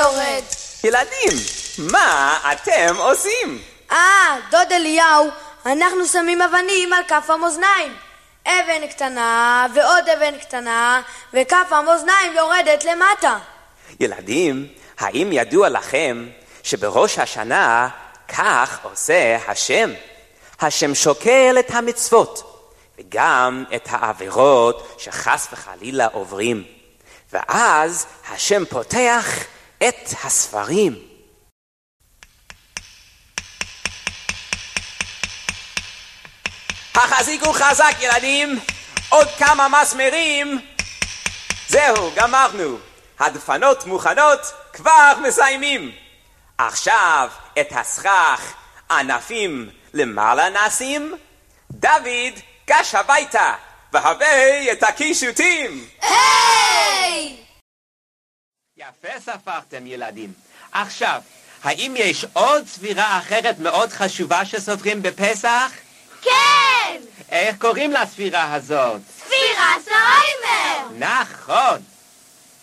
יורד. ילדים, מה אתם עושים? דוד אליהו, אנחנו שמים אבנים על כף המאזניים. אבן קטנה ועוד אבן קטנה, וכף המאזניים יורדת למטה. ילדים, האם ידוע לכם שבראש השנה כך עושה השם? השם שוקל את המצוות וגם את העבירות שחס וחלילה עוברים, ואז השם פותח את הספרים. החזיקו חזק ילדים, עוד כמה מסמרים. זהו, גמרנו. הדפנות מוכנות, כבר מסיימים. עכשיו את הסכך ענפים למעלה נשים. דוד, גש הביתה והבא את הקישוטים. היי! יפה ספרתם ילדים. עכשיו, האם יש עוד ספירה אחרת מאוד חשובה שסופרים בפסח? כן! איך קוראים לספירה הזאת? ספירת העומר! נכון.